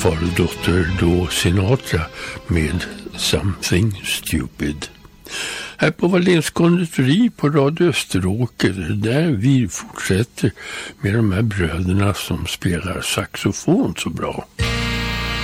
faderdotter då Sinatra med Something Stupid. Här på Wallens konditori på Radio Österåker, där vi fortsätter med de här bröderna som spelar saxofon så bra.